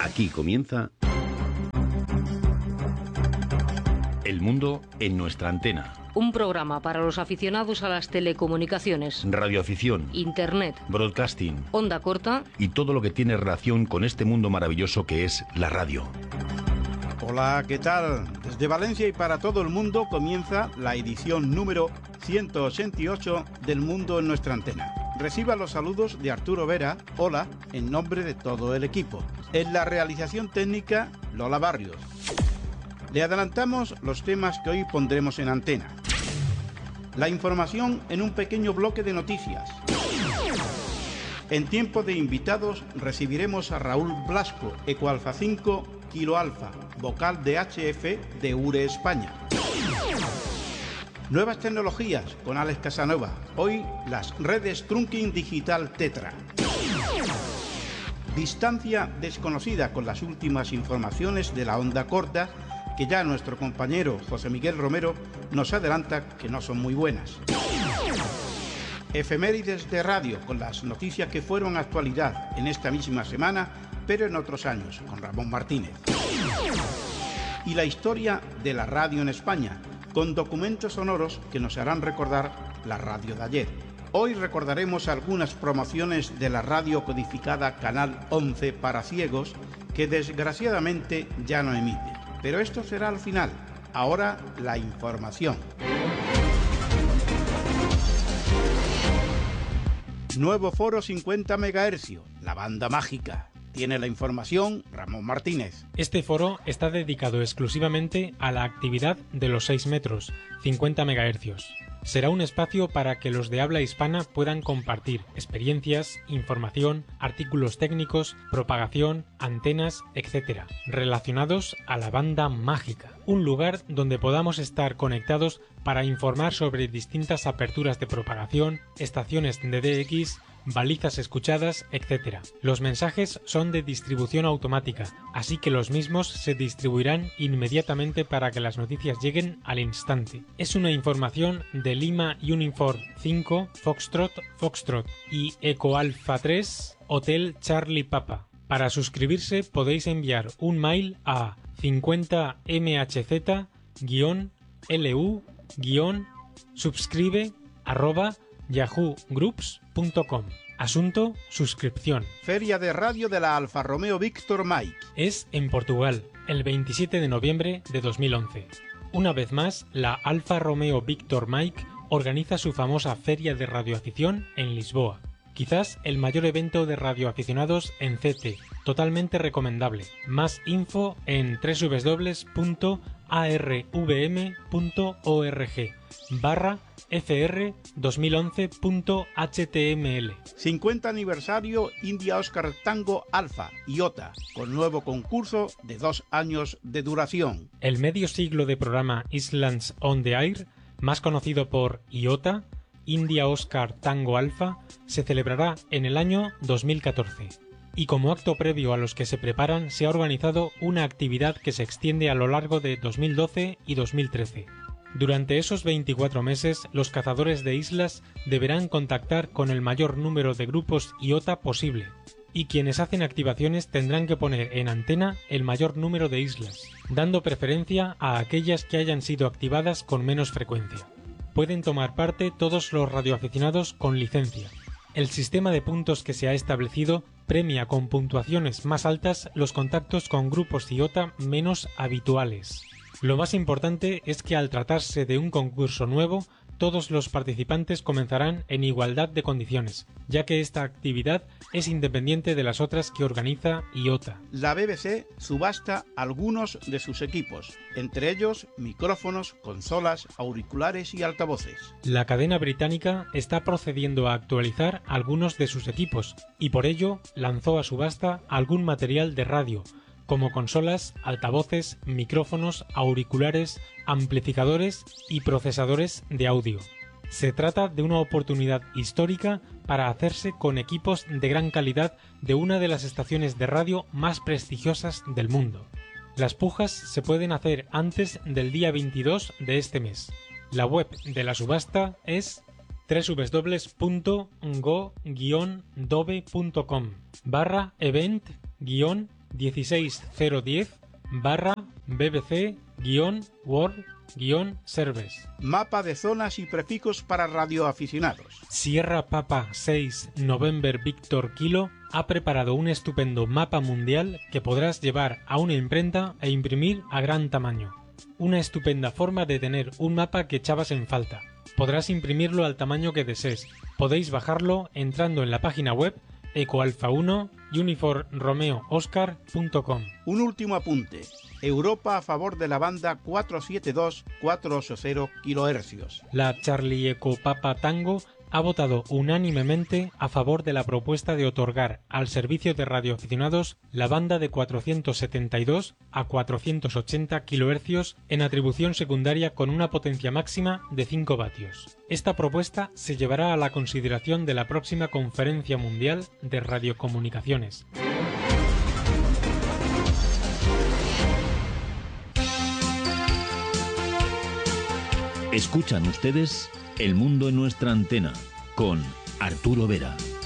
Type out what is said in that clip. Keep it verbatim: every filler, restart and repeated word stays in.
Aquí comienza El mundo en nuestra antena. Un programa para los aficionados a las telecomunicaciones, Radioafición, Internet, broadcasting, onda corta y todo lo que tiene relación con este mundo maravilloso que es la radio. Hola, ¿qué tal? Desde Valencia y para todo el mundo comienza la edición número ciento ochenta y ocho del mundo en nuestra antena. Reciba los saludos de Arturo Vera, hola, en nombre de todo el equipo. En la realización técnica, Lola Barrios. Le adelantamos los temas que hoy pondremos en antena. La información en un pequeño bloque de noticias. En tiempo de invitados recibiremos a Raúl Blasco, Ecoalfa cinco, Kilo Alfa, vocal de H F de URE España. Nuevas tecnologías con Alex Casanova. Hoy las redes Trunking Digital Tetra. Distancia desconocida con las últimas informaciones de la onda corta que ya nuestro compañero José Miguel Romero nos adelanta que no son muy buenas. Efemérides de radio con las noticias que fueron actualidad en esta misma semana, pero en otros años, con Ramón Martínez. Y la historia de la radio en España, con documentos sonoros que nos harán recordar la radio de ayer. Hoy recordaremos algunas promociones de la radio codificada Canal once para ciegos, que desgraciadamente ya no emite. Pero esto será al final. Ahora la información. Nuevo foro cincuenta megahercios, la banda mágica. Tiene la información Ramón Martínez. Este foro está dedicado exclusivamente a la actividad de los seis metros, cincuenta megahercios. Será un espacio para que los de habla hispana puedan compartir experiencias, información, artículos técnicos, propagación, antenas, etcétera, relacionados a la banda mágica. Un lugar donde podamos estar conectados para informar sobre distintas aperturas de propagación, estaciones de D X, balizas escuchadas, etcétera. Los mensajes son de distribución automática, así que los mismos se distribuirán inmediatamente para que las noticias lleguen al instante. Es una información de Lima Uniform cinco, Foxtrot, Foxtrot y Ecoalfa tres, Hotel Charlie Papa. Para suscribirse podéis enviar un mail a cincuenta m h z l u subscribe arroba yahoo groups punto com. Asunto: suscripción. Feria de radio de la Alfa Romeo Víctor Mike. Es en Portugal, el veintisiete de noviembre de dos mil once. Una vez más, la Alfa Romeo Víctor Mike organiza su famosa Feria de Radioafición en Lisboa. Quizás el mayor evento de radioaficionados en C T, totalmente recomendable. Más info en doble u doble u doble u punto a r v m punto org barra f r dos mil once punto h t m l. cincuenta aniversario India Oscar Tango Alfa, I O T A, con nuevo concurso de dos años de duración. El medio siglo de programa Islands on the Air, más conocido por I O T A, India Oscar Tango Alfa, se celebrará en el año dos mil catorce. Y como acto previo a los que se preparan, se ha organizado una actividad que se extiende a lo largo de dos mil doce y dos mil trece. Durante esos veinticuatro meses, los cazadores de islas deberán contactar con el mayor número de grupos I O T A posible, y quienes hacen activaciones tendrán que poner en antena el mayor número de islas, dando preferencia a aquellas que hayan sido activadas con menos frecuencia. Pueden tomar parte todos los radioaficionados con licencia. El sistema de puntos que se ha establecido premia con puntuaciones más altas los contactos con grupos I O T A menos habituales. Lo más importante es que al tratarse de un concurso nuevo, todos los participantes comenzarán en igualdad de condiciones, ya que esta actividad es independiente de las otras que organiza I O T A. La B B C subasta algunos de sus equipos, entre ellos micrófonos, consolas, auriculares y altavoces. La cadena británica está procediendo a actualizar algunos de sus equipos y por ello lanzó a subasta algún material de radio, como consolas, altavoces, micrófonos, auriculares, amplificadores y procesadores de audio. Se trata de una oportunidad histórica para hacerse con equipos de gran calidad de una de las estaciones de radio más prestigiosas del mundo. Las pujas se pueden hacer antes del día veintidós de este mes. La web de la subasta es doble u doble u doble u punto go guion dobe punto com barra event guion dieciséis cero diez barra B B C World Service. Mapa de zonas y prefijos para radioaficionados. Sierra Papa seis November Victor Kilo ha preparado un estupendo mapa mundial que podrás llevar a una imprenta e imprimir a gran tamaño. Una estupenda forma de tener un mapa que echabas en falta. Podrás imprimirlo al tamaño que desees. Podéis bajarlo entrando en la página web ecoalfa uno uniform romeo oscar punto com. Un último apunte. Europa a favor de la banda cuatrocientos setenta y dos punto cuatrocientos ochenta kilohercios. La Charlie Eco Papa Tango ha votado unánimemente a favor de la propuesta de otorgar al servicio de radioaficionados la banda de cuatrocientos setenta y dos a cuatrocientos ochenta kilohercios en atribución secundaria con una potencia máxima de cinco vatios. Esta propuesta se llevará a la consideración de la próxima Conferencia Mundial de Radiocomunicaciones. Escuchan ustedes El Mundo en Nuestra Antena con Arturo Vera.